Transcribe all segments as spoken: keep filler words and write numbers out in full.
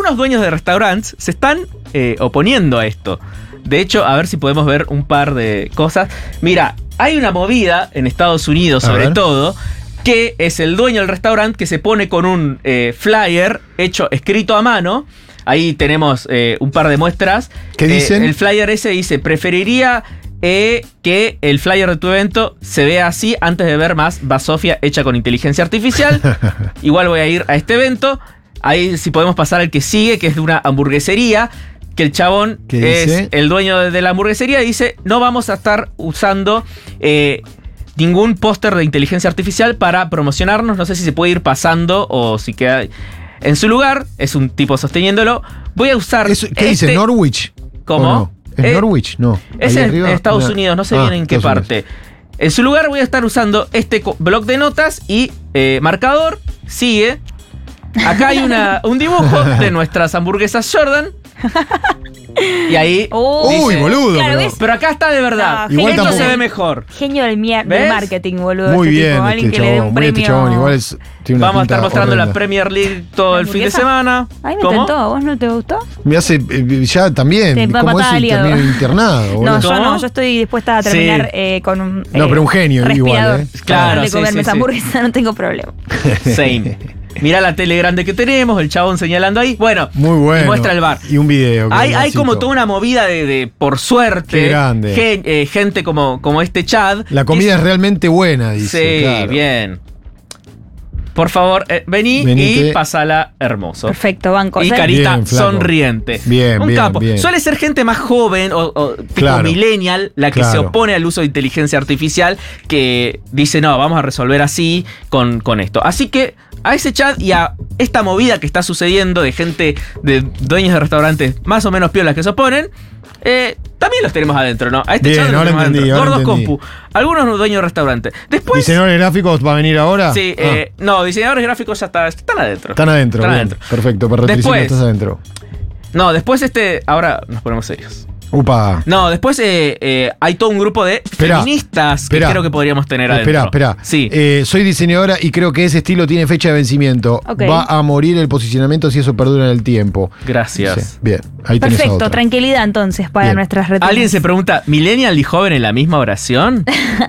algunos dueños de restaurantes se están eh, oponiendo a esto. De hecho, a ver si podemos ver un par de cosas. Mira, hay una movida en Estados Unidos, A sobre ver. todo, que es el dueño del restaurante que se pone con un eh, flyer hecho, escrito a mano. Ahí tenemos eh, un par de muestras. ¿Qué dicen? Eh, el flyer ese dice, preferiría eh, que el flyer de tu evento se vea así antes de ver más basofia hecha con inteligencia artificial. Igual voy a ir a este evento. Ahí si podemos pasar al que sigue, que es de una hamburguesería, que el chabón ¿Qué es dice? el dueño de la hamburguesería y dice, no vamos a estar usando eh, ningún póster de inteligencia artificial para promocionarnos. No sé si se puede ir pasando o si queda en su lugar. Es un tipo sosteniéndolo. Voy a usar Eso, ¿Qué este- dice? ¿Norwich? ¿Cómo? ¿O no? ¿Es Eh, Norwich? No. Es Ahí en, arriba, en Estados una- Unidos, no sé Ah, bien en qué Estados parte. En su lugar voy a estar usando este co- bloc de notas y eh, marcador. Sigue. Acá hay una, un dibujo de nuestras hamburguesas Jordan. Y ahí Oh. Uy, dice- boludo. Claro, pero- ¿ves? Pero acá está de verdad. No, Igual Esto tampoco- se ve mejor. Genio del, mier- del ¿Ves? marketing, boludo. Muy este bien, tipo. Alguien este que le dé chabón, un muy este premio. chabón. Igual es, tiene una Vamos a estar pinta mostrando horrenda. la Premier League todo ¿La el fin de hamburguesa? semana. A mí me ¿Cómo? encantó. ¿A vos no te gustó? Me hace eh, ya también. Te va a ¿Cómo es matar el al hígado. termino internado? No, boludo? yo ¿Cómo? no. Yo estoy dispuesta a Sí. terminar eh, con un. No, eh, pero un genio respirador. igual, ¿eh? Claro, De sí, comerme sí, esa sí. hamburguesa no tengo problema. Same. Mirá la tele grande que tenemos, el chabón señalando ahí. Bueno, Muy bueno. y muestra el bar. Y un video. Hay, hay grandecito. como toda una movida de, de por suerte, Qué grande. gen- eh, gente como, como este Chad. La comida es realmente buena, dice. Sí, claro. bien. Por favor, eh, vení Venite. y pasala hermoso. Perfecto, banco. Y ¿sabes? carita Bien, flaco. sonriente. Bien, Un bien, capo. bien. Suele ser gente más joven o, o tipo Claro. millennial la que Claro. se opone al uso de inteligencia artificial, que dice, no, vamos a resolver así con, con esto. Así que a ese chat y a esta movida que está sucediendo de gente, de dueños de restaurantes más o menos piolas que se oponen, eh, también los tenemos adentro, ¿no? A este Bien, chat lo ahora tenemos entendí, adentro. ahora Gordos entendí. compu. Algunos dueños de restaurantes. Después... ¿Diseñadores gráficos va a venir ahora? Sí, Ah, eh, no, diseñadores gráficos ya está- están adentro. están adentro. Están bien. adentro. Perfecto, para retribuir Después- estás adentro. No, después este. Ahora nos ponemos serios. Upa. No, después eh, eh, hay todo un grupo de Esperá, feministas esperá. que creo que podríamos tener adentro. Espera, espera. Sí. Eh, soy diseñadora y creo que ese estilo tiene fecha de vencimiento. Ok. Va a morir el posicionamiento si eso perdura en el tiempo. Gracias. Sí, bien, ahí tenés a Perfecto, otra. tranquilidad entonces para Bien. nuestras retinas. Alguien se pregunta, ¿millennial y joven en la misma oración?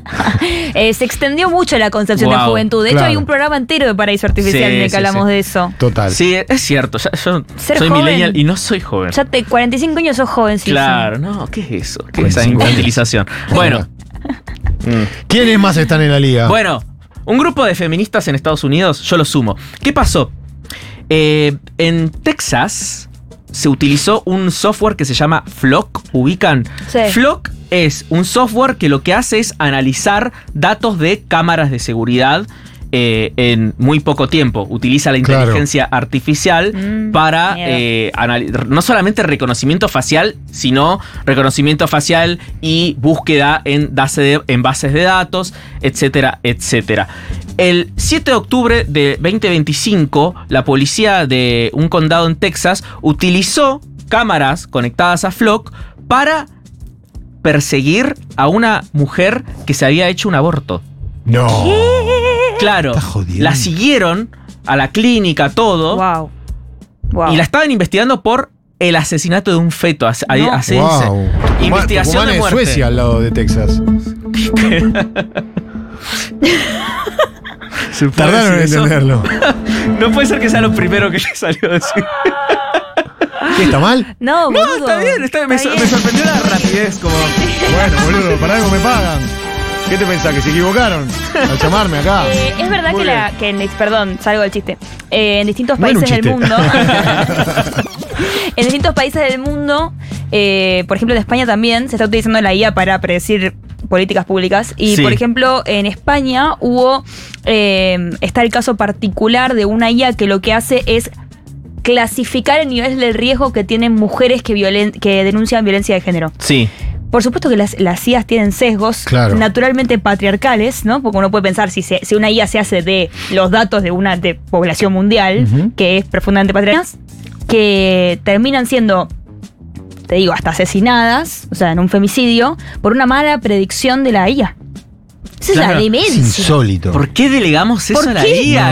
Eh, se extendió mucho la concepción de Wow, juventud. De claro. hecho, hay un programa entero de Paraíso Artificial Sí, en el que sí, hablamos sí. de eso. Total. Sí, es cierto. ya- yo Ser soy joven. millennial y no soy joven. Ya te cuarenta y cinco años sos joven, sí. Claro, no, ¿qué es eso? ¿Qué es esa cuarenta y cinco años. infantilización? Bueno. Mm. ¿Quiénes más están en la liga? Bueno, un grupo de feministas en Estados Unidos, yo lo sumo. ¿Qué pasó? Eh, en Texas se utilizó un software que se llama Flock, ¿ubican? Sí. Flock es un software que lo que hace es analizar datos de cámaras de seguridad eh, en muy poco tiempo. Utiliza la Claro. inteligencia artificial Mm, para miedo. eh, anali- no solamente reconocimiento facial, sino reconocimiento facial y búsqueda en, base de- en bases de datos, etcétera, etcétera. El siete de octubre de veinte veinticinco, la policía de un condado en Texas utilizó cámaras conectadas a Flock para perseguir a una mujer que se había hecho un aborto. No. Claro, Está jodiendo. la siguieron a la clínica, todo, Wow. Wow. y la estaban investigando por el asesinato de un feto. Así, No. así dice. Wow. Investigación Tucumán de es muerte. Suecia al lado de Texas. ¿Se puede Tardaron en decir eso? entenderlo. No puede ser que sea lo primero que le salió a decir. ¿Qué está mal? No, No, boludo. está bien, está, me, Está so- bien. me sorprendió la rapidez. Como, Bueno, boludo, para algo me pagan. ¿Qué te pensás? ¿Que se equivocaron al llamarme acá? Eh, es verdad Muy que, la, que en, perdón, salgo del chiste. Eh, en distintos No era un países del chiste. mundo. En distintos países del mundo, eh, por ejemplo en España también, se está utilizando la I A para predecir políticas públicas. Y Sí. por ejemplo, en España hubo. eh, está el caso particular de una I A que lo que hace es clasificar el nivel de riesgo que tienen mujeres que, violen- que denuncian violencia de género. sí. Por supuesto que las, las I As tienen sesgos Claro. naturalmente patriarcales, ¿no? Porque uno puede pensar si, se- si una I A se hace de los datos de una de población mundial, Ujú. que es profundamente patriarcal, que terminan siendo, te digo, hasta asesinadas, o sea, en un femicidio, por una mala predicción de la I A. Esa es Claro. la Es demencia. insólito. ¿Por qué delegamos eso ¿Por a la qué? I A?